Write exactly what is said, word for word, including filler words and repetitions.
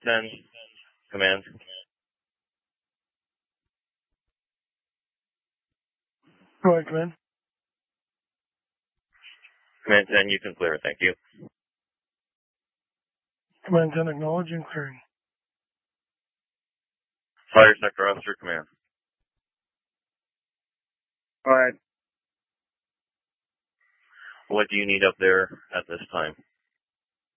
ten, command. Go ahead, command. Command ten, you can clear it, thank you. Command ten, acknowledging, clearing. Fire sector officer, command. Go ahead. What do you need up there at this time?